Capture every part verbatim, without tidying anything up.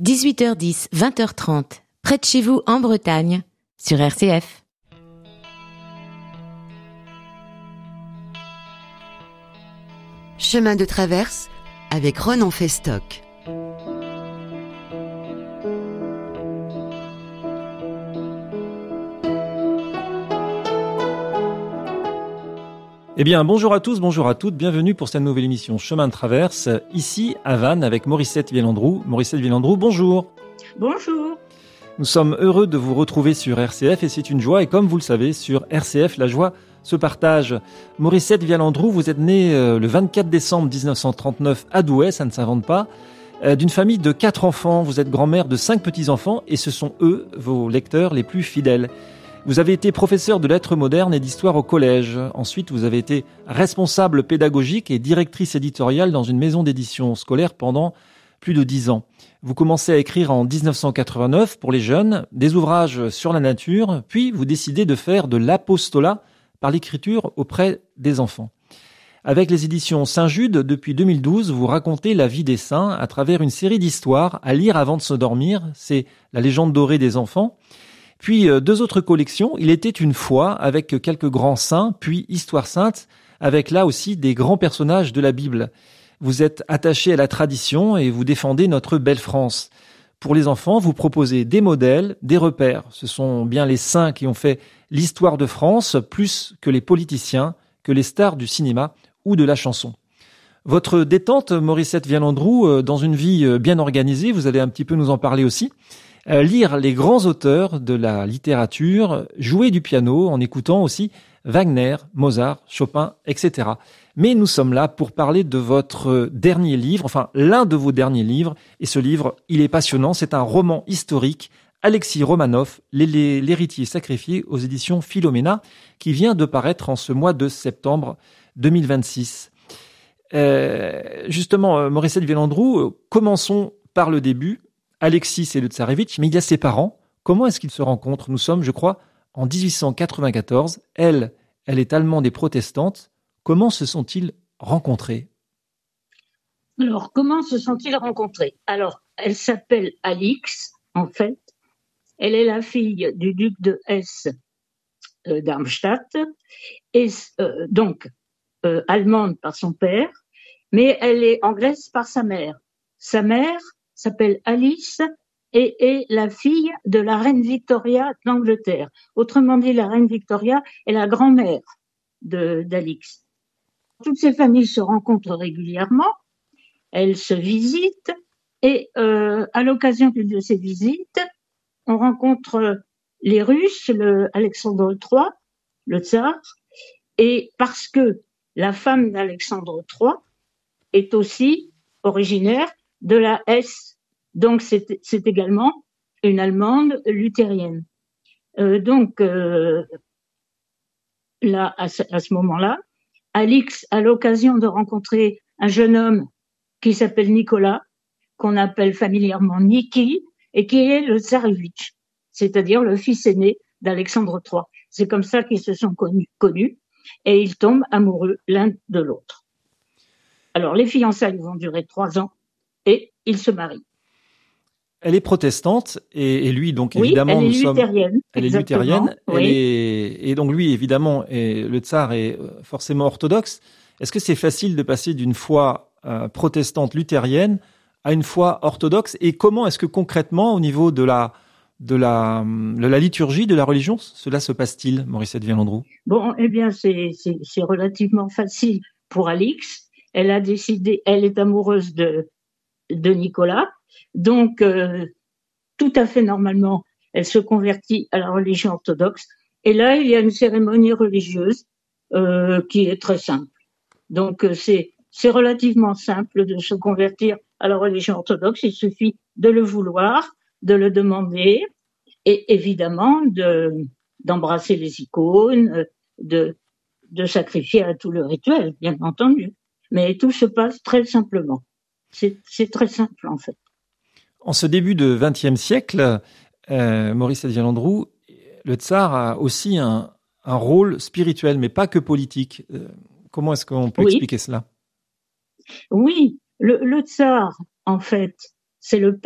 dix-huit heures dix, vingt heures trente, près de chez vous en Bretagne, sur R C F. Chemin de traverse avec Ronan Festock. Eh bien, bonjour à tous, bonjour à toutes, bienvenue pour cette nouvelle émission Chemin de traverse, ici à Vannes avec Morissette Vielandrou. Morissette Vielandrou, bonjour. Bonjour. Nous sommes heureux de vous retrouver sur R C F et c'est une joie, et comme vous le savez, sur R C F, la joie se partage. Morissette Vielandrou, vous êtes née euh, le vingt-quatre décembre dix-neuf cent trente-neuf à Douai, ça ne s'invente pas, euh, d'une famille de quatre enfants. Vous êtes grand-mère de cinq petits-enfants et ce sont eux, vos lecteurs les plus fidèles. Vous avez été professeur de lettres modernes et d'histoire au collège. Ensuite, vous avez été responsable pédagogique et directrice éditoriale dans une maison d'édition scolaire pendant plus de dix ans. Vous commencez à écrire en dix-neuf cent quatre-vingt-neuf pour les jeunes, des ouvrages sur la nature, puis vous décidez de faire de l'apostolat par l'écriture auprès des enfants. Avec les éditions Saint-Jude, depuis deux mille douze, vous racontez la vie des saints à travers une série d'histoires à lire avant de se dormir. C'est la légende dorée des enfants. Puis deux autres collections, Il était une fois, avec quelques grands saints, puis Histoire sainte, avec là aussi des grands personnages de la Bible. Vous êtes attaché à la tradition et vous défendez notre belle France. Pour les enfants, vous proposez des modèles, des repères. Ce sont bien les saints qui ont fait l'histoire de France, plus que les politiciens, que les stars du cinéma ou de la chanson. Votre détente, Morissette Vielandrou, dans une vie bien organisée, vous allez un petit peu nous en parler aussi. Euh, lire les grands auteurs de la littérature, jouer du piano en écoutant aussi Wagner, Mozart, Chopin, et cetera. Mais nous sommes là pour parler de votre dernier livre, enfin l'un de vos derniers livres. Et ce livre, il est passionnant, c'est un roman historique, Alexis Romanov, l'héritier sacrifié aux éditions Philomena, qui vient de paraître en ce mois de septembre deux mille vingt-six. Euh, justement, Morissette Vielandrou, commençons par le début. Alexis, c'est le tsarévitch, mais il y a ses parents. Comment est-ce qu'ils se rencontrent ? Nous sommes, je crois, en dix-huit cent quatre-vingt-quatorze. Elle, elle est allemande et protestante. Comment se sont-ils rencontrés ? Alors, comment se sont-ils rencontrés ? Alors, elle s'appelle Alix, en fait. Elle est la fille du duc de Hesse euh, Darmstadt, et euh, donc euh, allemande par son père, mais elle est anglaise par sa mère. Sa mère s'appelle Alice et est la fille de la reine Victoria d'Angleterre. Autrement dit, la reine Victoria est la grand-mère de, d'Alix. Toutes ces familles se rencontrent régulièrement, elles se visitent et euh, à l'occasion de ces visites, on rencontre les Russes, le Alexandre trois, le tsar, et parce que la femme d'Alexandre trois est aussi originaire de la Hesse. Donc, c'est, c'est également une Allemande luthérienne. Euh, donc, euh, là, à ce, à ce moment-là, Alix a l'occasion de rencontrer un jeune homme qui s'appelle Nicolas, qu'on appelle familièrement Niki, et qui est le tsarévitch, c'est-à-dire le fils aîné d'Alexandre trois. C'est comme ça qu'ils se sont connus, connus, et ils tombent amoureux l'un de l'autre. Alors, les fiançailles vont durer trois ans, et ils se marient. Elle est protestante et, et lui donc oui, évidemment elle est nous sommes. luthérienne. Elle est luthérienne. Oui. Elle est et donc lui évidemment et le tsar est forcément orthodoxe. Est-ce que c'est facile de passer d'une foi euh, protestante luthérienne à une foi orthodoxe et comment est-ce que concrètement au niveau de la de la de la liturgie de la religion cela se passe-t-il, Morissette Vielandrou ? Bon, eh bien c'est c'est c'est relativement facile pour Alix. Elle a décidé, elle est amoureuse de de Nicolas. Donc, euh, tout à fait normalement, elle se convertit à la religion orthodoxe. Et là, il y a une cérémonie religieuse euh, qui est très simple. Donc, euh, c'est, c'est relativement simple de se convertir à la religion orthodoxe. Il suffit de le vouloir, de le demander et évidemment de, d'embrasser les icônes, de, de sacrifier à tout le rituel, bien entendu. Mais tout se passe très simplement. C'est, c'est très simple, en fait. En ce début de vingtième siècle, euh, Morissette Vielandrou, le tsar a aussi un, un rôle spirituel, mais pas que politique. Euh, comment est-ce qu'on peut oui. expliquer cela ? Oui, le, le tsar, en fait, c'est le père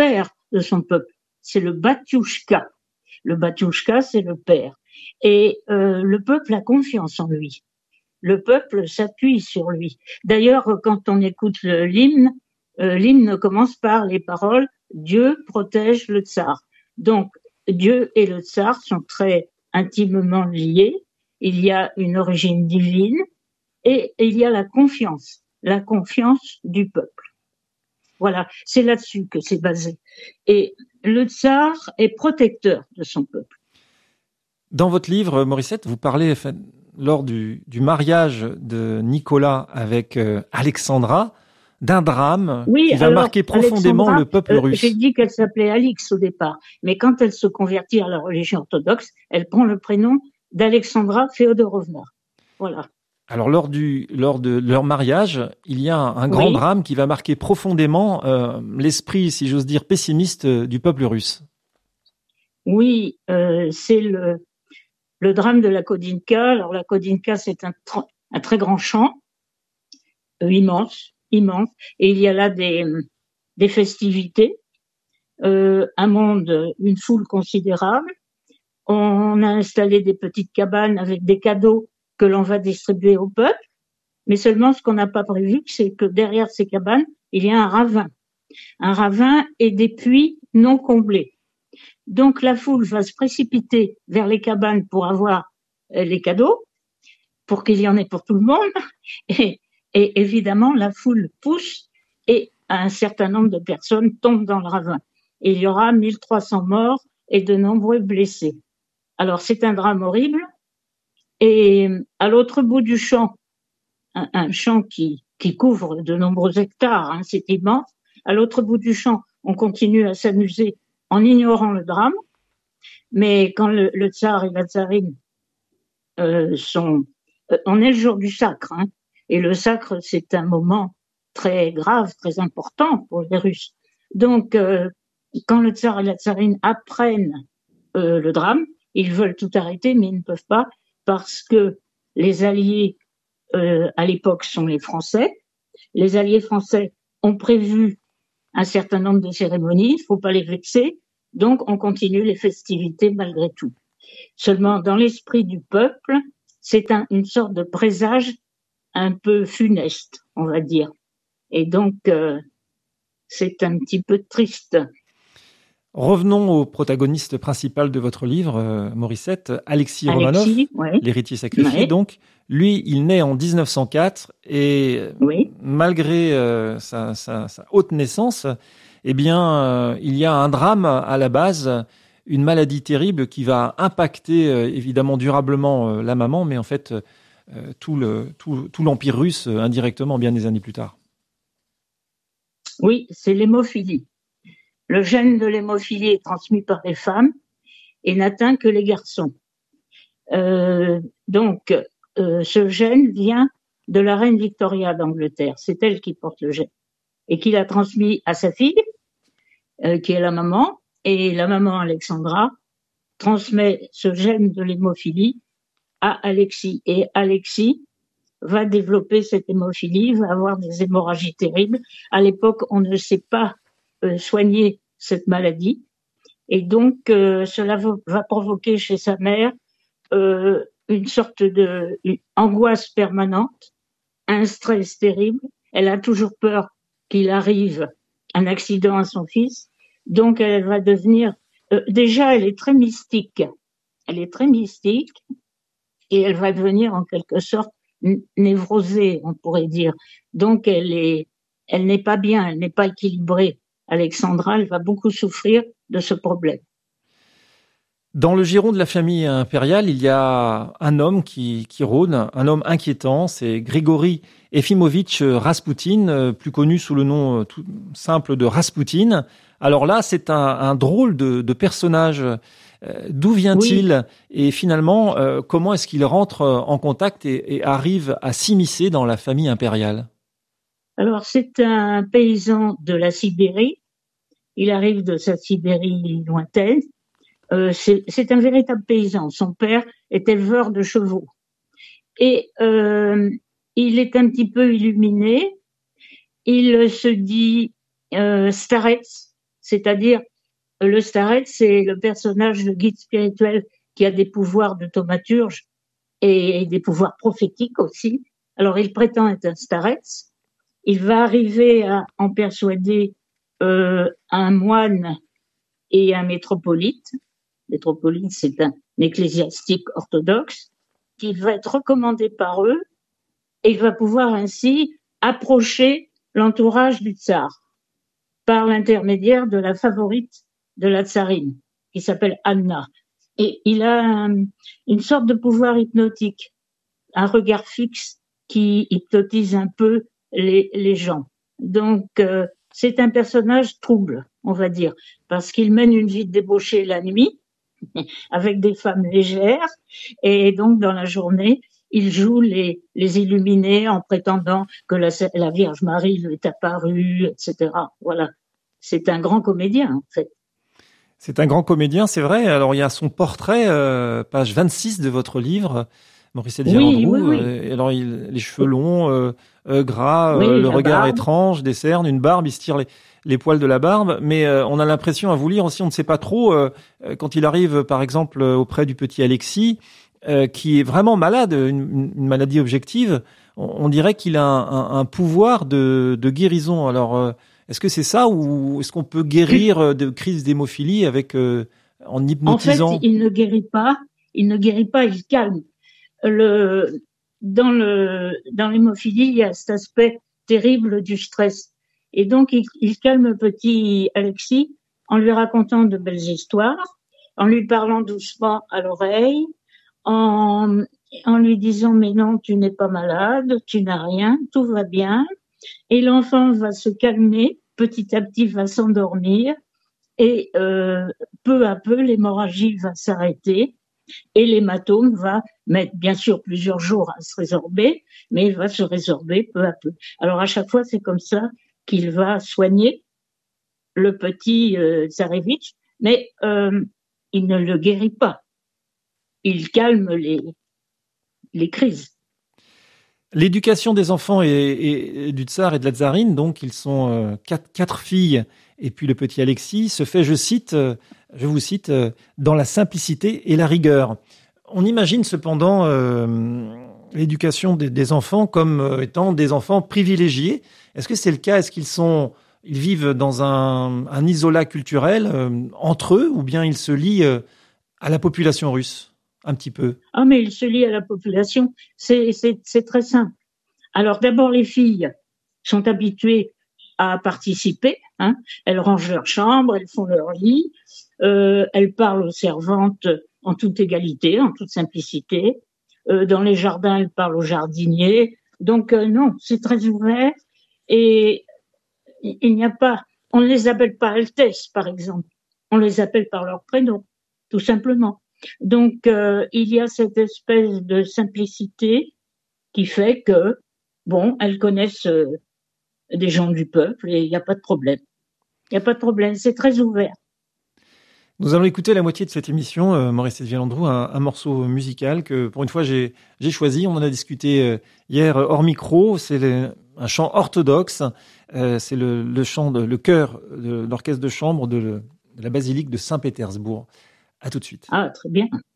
de son peuple. C'est le Batiouchka. Le Batiouchka, c'est le père. Et euh, le peuple a confiance en lui. Le peuple s'appuie sur lui. D'ailleurs, quand on écoute le, l'hymne, euh, l'hymne commence par les paroles « Dieu protège le tsar ». Donc, Dieu et le tsar sont très intimement liés. Il y a une origine divine et il y a la confiance, la confiance du peuple. Voilà, c'est là-dessus que c'est basé. Et le tsar est protecteur de son peuple. Dans votre livre, Morissette, vous parlez enfin, lors du, du mariage de Nicolas avec euh, Alexandra d'un drame oui, qui va alors, marquer profondément Alexandra, le peuple euh, russe. J'ai dit qu'elle s'appelait Alix au départ, mais quand elle se convertit à la religion orthodoxe, elle prend le prénom d'Alexandra Féodorovna. Voilà. Alors, lors, du, lors de leur mariage, il y a un, un grand oui. drame qui va marquer profondément euh, l'esprit, si j'ose dire, pessimiste euh, du peuple russe. Oui, euh, c'est le, le drame de la Kodinka. Alors, la Kodinka, c'est un, tr- un très grand champ, euh, immense, immense, et il y a là des, des festivités, euh, un monde, une foule considérable. On a installé des petites cabanes avec des cadeaux que l'on va distribuer au peuple. Mais seulement, ce qu'on n'a pas prévu, c'est que derrière ces cabanes, il y a un ravin. Un ravin et des puits non comblés. Donc, la foule va se précipiter vers les cabanes pour avoir euh, les cadeaux, pour qu'il y en ait pour tout le monde. Et, et évidemment, la foule pousse et un certain nombre de personnes tombent dans le ravin. Et il y aura mille trois cents morts et de nombreux blessés. Alors, c'est un drame horrible. Et à l'autre bout du champ, un, un champ qui, qui couvre de nombreux hectares, hein, c'est immense. À l'autre bout du champ, on continue à s'amuser en ignorant le drame. Mais quand le, le tsar et la tsarine euh, sont... Euh, on est le jour du sacre, hein, et le sacre, c'est un moment très grave, très important pour les Russes. Donc, euh, quand le tsar et la tsarine apprennent euh, le drame, ils veulent tout arrêter, mais ils ne peuvent pas, parce que les alliés euh, à l'époque sont les Français. Les alliés français ont prévu un certain nombre de cérémonies, il ne faut pas les vexer, donc on continue les festivités malgré tout. Seulement, dans l'esprit du peuple, c'est un, une sorte de présage un peu funeste, on va dire. Et donc, euh, c'est un petit peu triste. Revenons au protagoniste principal de votre livre, euh, Morissette, Alexis, Alexis Romanov, ouais. l'héritier sacrifié. Ouais. Donc, lui, il naît en dix-neuf cent quatre et oui. malgré euh, sa, sa, sa haute naissance, eh bien, euh, il y a un drame à la base, une maladie terrible qui va impacter euh, évidemment durablement euh, la maman, mais en fait euh, tout, le, tout, tout l'empire russe euh, indirectement bien des années plus tard. Oui, c'est l'hémophilie. Le gène de l'hémophilie est transmis par les femmes et n'atteint que les garçons. Euh, donc, euh, ce gène vient de la reine Victoria d'Angleterre. C'est elle qui porte le gène et qui l'a transmis à sa fille, euh, qui est la maman, et la maman Alexandra transmet ce gène de l'hémophilie à Alexis. Et Alexis va développer cette hémophilie, va avoir des hémorragies terribles. À l'époque, on ne sait pas euh, soigner cette maladie. Et donc, euh, cela va, va provoquer chez sa mère euh, une sorte de une angoisse permanente, un stress terrible. Elle a toujours peur qu'il arrive un accident à son fils. Donc, elle va devenir... Euh, déjà, elle est très mystique. Elle est très mystique et elle va devenir en quelque sorte névrosée, on pourrait dire. Donc, elle est, elle n'est pas bien, elle n'est pas équilibrée. Alexandra, elle va beaucoup souffrir de ce problème. Dans le giron de la famille impériale, il y a un homme qui, qui rôde, un homme inquiétant, c'est Grigori Efimovitch Raspoutine, plus connu sous le nom tout simple de Raspoutine. Alors là, c'est un, un drôle de, de personnage. Euh, d'où vient-il oui. Et finalement, euh, comment est-ce qu'il rentre en contact et, et arrive à s'immiscer dans la famille impériale ? Alors, c'est un paysan de la Sibérie. Il arrive de cette Sibérie lointaine. Euh, c'est, c'est un véritable paysan. Son père est éleveur de chevaux. Et euh, il est un petit peu illuminé. Il se dit euh, starets, c'est-à-dire Le starets, c'est le personnage de guide spirituel qui a des pouvoirs de thaumaturge et des pouvoirs prophétiques aussi. Alors, il prétend être un starets. Il va arriver à en persuader euh, un moine et un métropolite. Métropolite, c'est un ecclésiastique orthodoxe qui va être recommandé par eux et il va pouvoir ainsi approcher l'entourage du tsar par l'intermédiaire de la favorite de la tsarine qui s'appelle Anna. Et il a un, une sorte de pouvoir hypnotique, un regard fixe qui hypnotise un peu les, les gens. Donc, euh, c'est un personnage trouble, on va dire, parce qu'il mène une vie de débauché la nuit, avec des femmes légères, et donc dans la journée, il joue les, les illuminés en prétendant que la, la Vierge Marie lui est apparue, et cetera. Voilà. C'est un grand comédien, en fait. C'est un grand comédien, c'est vrai. Alors, il y a son portrait, euh, page vingt-six de votre livre, Maurice Vialandrou. Oui, oui, oui. Euh, alors, il, les cheveux longs, euh, euh, gras, oui, euh, le regard barbe. étrange, des cernes, une barbe, il se tire les, les poils de la barbe. Mais euh, on a l'impression, à vous lire aussi, on ne sait pas trop, euh, quand il arrive, par exemple, auprès du petit Alexis, euh, qui est vraiment malade, une, une maladie objective, on, on dirait qu'il a un, un, un pouvoir de, de guérison. Alors, euh, est-ce que c'est ça ou est-ce qu'on peut guérir de crises d'hémophilie avec euh, en hypnotisant ? En fait, il ne guérit pas, il ne guérit pas, il calme. Le, dans le, dans l'hémophilie, il y a cet aspect terrible du stress. Et donc, il, il calme le petit Alexis en lui racontant de belles histoires, en lui parlant doucement à l'oreille, en, en lui disant, mais non, tu n'es pas malade, tu n'as rien, tout va bien. Et l'enfant va se calmer, petit à petit va s'endormir et euh, peu à peu l'hémorragie va s'arrêter et l'hématome va mettre bien sûr plusieurs jours à se résorber, mais il va se résorber peu à peu. Alors à chaque fois c'est comme ça qu'il va soigner le petit euh, tsarevitch, mais euh, il ne le guérit pas. Il calme les, les crises. L'éducation des enfants et, et, et du tsar et de la tsarine, donc ils sont euh, quatre, quatre filles, et puis le petit Alexis, se fait, je cite, euh, je vous cite, euh, dans la simplicité et la rigueur. On imagine cependant euh, l'éducation des, des enfants comme euh, étant des enfants privilégiés. Est-ce que c'est le cas ? Est-ce qu'ils sont, ils vivent dans un, un isolat culturel euh, entre eux, ou bien ils se lient euh, à la population russe ? Un petit peu. Ah, mais il se lie à la population. C'est, c'est, c'est très simple. Alors, d'abord, les filles sont habituées à participer. Hein. Elles rangent leur chambre, elles font leur lit, euh, elles parlent aux servantes en toute égalité, en toute simplicité. Euh, dans les jardins, elles parlent aux jardiniers. Donc, euh, non, c'est très ouvert. Et il n'y a pas... On ne les appelle pas Altesse, par exemple. On les appelle par leur prénom, tout simplement. Donc, euh, il y a cette espèce de simplicité qui fait que, bon, elles connaissent euh, des gens du peuple et il n'y a pas de problème. Il n'y a pas de problème, c'est très ouvert. Nous allons écouter la moitié de cette émission, euh, Maurice Vialandrou, un, un morceau musical que, pour une fois, j'ai, j'ai choisi. On en a discuté euh, hier hors micro. C'est le, un chant orthodoxe. Euh, c'est le, le chant, de, le chœur de l'orchestre de chambre de, le, de la basilique de Saint-Pétersbourg. À tout de suite. Ah, très bien.